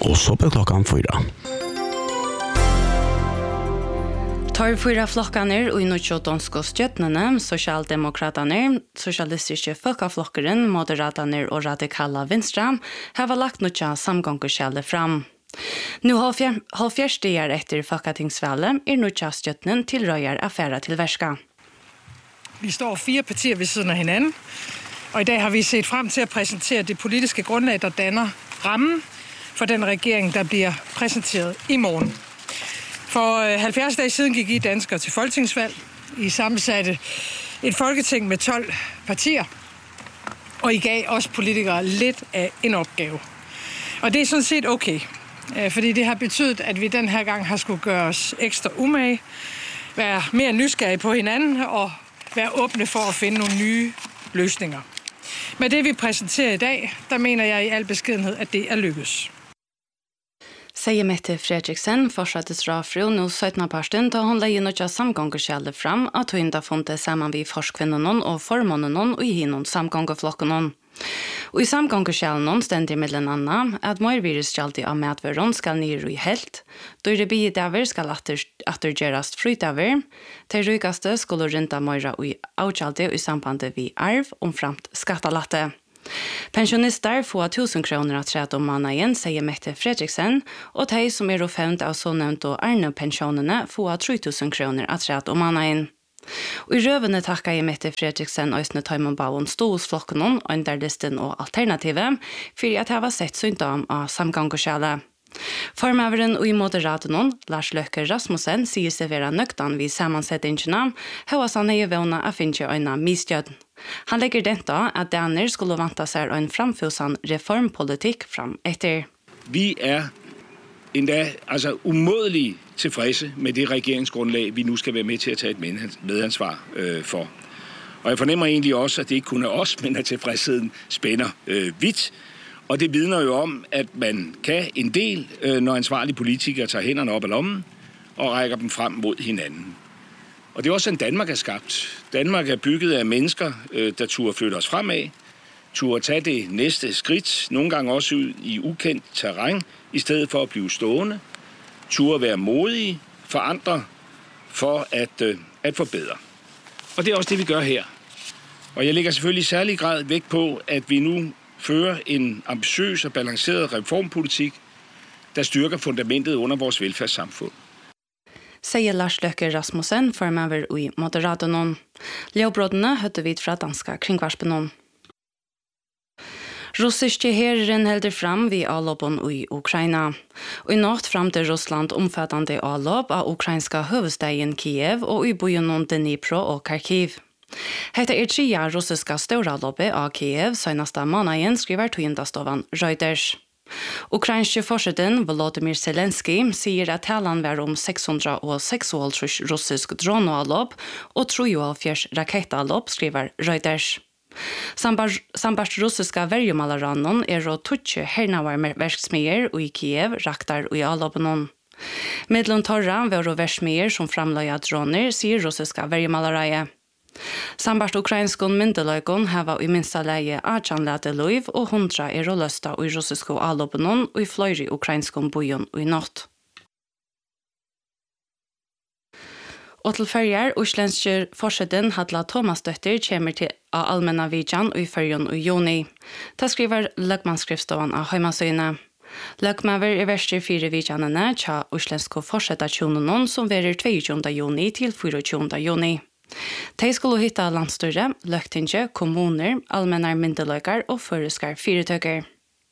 Og så blir klokkan 4. Tar 4 flokkaner og i Nordkjøttonsk og Stjøtnene, Sosialdemokrataner, Sosialistiske Folkeflokkeren, Moderataner og Radikala Venstre har lagt noe samgångskjelde fram. Nå halvfjerds dager etter Folketingsvalget noe Stjøtnen tilrøyer affære til verska. Vi står 4 partier ved siden af hinanden, og i dag har vi set frem til at præsentere det politiske grundlag, der danner rammen for den regering, der bliver præsenteret i morgen. For 70 dage siden gik I danskere til folketingsvalg. I sammensatte et folketing med 12 partier, og I gav os politikere lidt af en opgave. Og det er sådan set okay, fordi det har betydet, at vi den her gang har skulle gøre os ekstra umage, være mere nysgerrige på hinanden og være åbne for at finde nogle nye løsninger. Med det vi præsenterer i dag, der mener jeg i al beskedenhed, at det er lykkes. Sier Mette Fredriksen, forsattesrafru, nå 17. parten, da hun leier noe samgångskjelde fram, at hun da funnet sammen ved forskvinnene og formånene og i hinnom samgångflokkene. Og i samgångskjelen stendig mellom annet at morvirusskjaldi av medvøren skal nere i helt, da det biedaver skal attergerast frydaver, til rykaste skulle rynta møyra i avskjaldi i sambandet vi arv omframt skattalatte. Pensjonister får 1000 kroner av 30 måneder, sier Mette Fredriksen, og de som offent av så nevnt og Arne-pensjonene får 3000 kroner av 30 måneder. Og i røvene takker jeg Mette Fredriksen og Østene Tøymonbauen Stosflokkene, Ønderlisten og Alternativet, for at jeg var sett syndom av samgångskjelle. Formøveren og i moderaten, Lars Løkke Rasmussen, sier seg være nøktan ved sammansettingene, høres han i vevne av finne øyne mistjød. Han legger dette at Danner skulle vante seg en framfusen reformpolitikk fram etter. Vi endda umådelig tilfredse med det regeringsgrundlag, vi nu skal være med til at tage et medansvar for. Og jeg fornemmer egentlig også, at det ikke kun er os, men at tilfredsheden spænder vidt. Og det vidner jo om, at man kan en del, når ansvarlige politikere tager hænderne op af lommen og rækker dem frem mod hinanden. Og det er også sådan, Danmark er skabt. Danmark er bygget af mennesker, der turde flytte os fremad, turde tage det næste skridt, nogle gange også ud i ukendt terræn, i stedet for at blive stående, turde være modige, forandre for at forbedre. Og det er også det, vi gør her. Og jeg lægger selvfølgelig i særlig grad vægt på, at vi nu fører en ambitiøs og balanceret reformpolitik, der styrker fundamentet under vores velfærdssamfund. Sier Lars Løkke Rasmussen, formøver i Moderaten. Leobrodene høtte vi fra danska kringvarspen. Russiske herren helder fram vid avloppen i Ukraina. Og i natt fram til Russland omfattende avlopp av ukrainska hovedstaden Kiev og i byen Dnipro og Kharkiv. Hetta 3 russiska storavloppet av Kiev senaste månaden, skriver tøyendastovan Reuters. Ukrainske forsiden Volodymyr Zelensky sier at talan var om 606 russisk droneavlopp og 73 rakettavlopp, skriver Reuters. Sambart russiska verjumalarannon å tutsi hernavar verksmier i Kiev raktar i avloppen. Medlem torra var verksmier som framløya droner, sier russiska verjumalareie. Sambart ukrainskon myndeløykon hava i minsta leie 18 lete loiv og 100 løsta i russisko avloppen og i fløyri ukrainskon bojon i natt. Og til førjer, Oslenske forsiden Hadla Thomas Døtter kommer til allmenna vidjan i førjon i juni. Det skriver Løgmannsskrifstovan av Heimasøyne. Løgmaver verster 4 vidjanene tja Oslenske forsedatsjonen som verer 22. juni til 24. juni. De skulle hitta landstyrre, løgtinge, kommuner, allmennar myndeløykar og føreskar fyretøkker.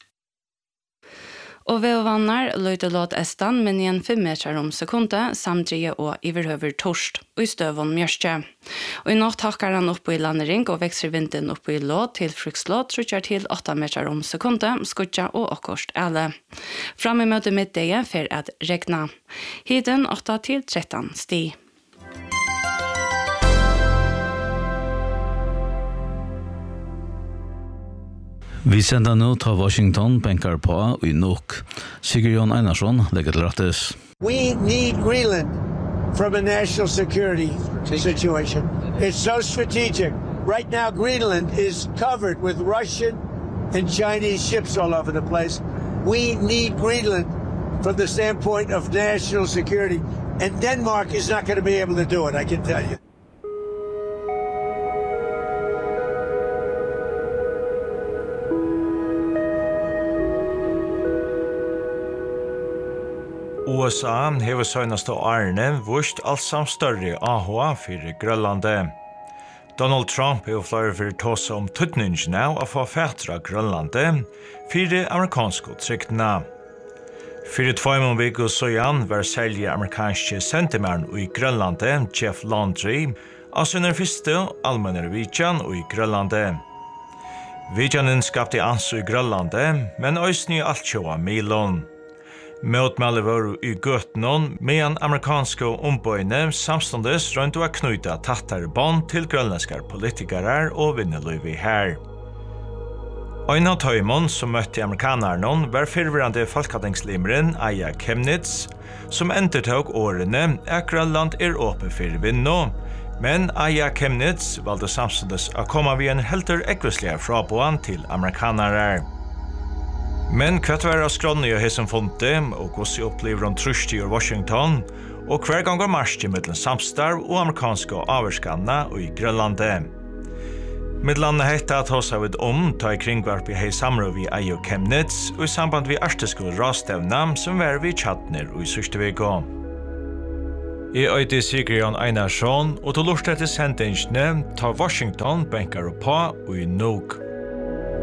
Og ved vannar løyde låt estan men igjen 5 meter om sekundet, samdrige og iverhøver torst, og i støvån mjørstje. Og i natt takkar han opp i landering og vekser vinden opp i låt til frukslåt, trutjar til 8 meter om sekundet, skutja og okkorst alle. Fram i møte middeie for at regna. Hiden 8 til 13 sti. Vi sender nå til Washington, bänkar på i nok. Sigurd Jon Einarsson legger til rettes. We need Greenland from a national security situation. It's so strategic. Right now, Greenland is covered with Russian and Chinese ships all over the place. We need Greenland from the standpoint of national security. And Denmark is not going to be able to do it, I can tell you. USA hever søgnaste årene vurst allsam større AHA for Grønlandet. Donald Trump er flere for tåse om tøtningene av å få fætra Grønlandet for amerikanske tryktene. For 2 måneder siden var særlig amerikanske sentimeren i Grønlandet, Jeff Landry, av sin første allmenne vidjan i Grønlandet. Vidjanen skapte ansvar i Grønlandet, men også nye altkjøa Milon. Møtmelde var i Gøtnon, medan amerikanske ombøyene samståndes rundt å knyta tattere bånd til grønlandske politikere og vinneløyve her. Ein av tøymon som møtte amerikanerne var fyrverande folketingslimeren Aya Chemnitz, som endertog årene at Grønland åpen for vinno, men Aya Chemnitz valgte samståndes å komme ved en helter ekvislige frabåan til amerikanere. Men hva var skrånne i hessen fonte, og hvordan opplever hun trusht i Washington, og hver gang var marsj mellom samstarv og amerikanske avvarskanene i Grønlandet. Middellandet hette at hos av et ta i kringvarp i hei samrøv i Aya Chemnitz, og i samband vi artesko rastevna som var vi tjattner og i Sørstevego. I øyde Sigrion Einarsson, og til lort etter sendingsene ta Washington benkar og på og i Nuuk.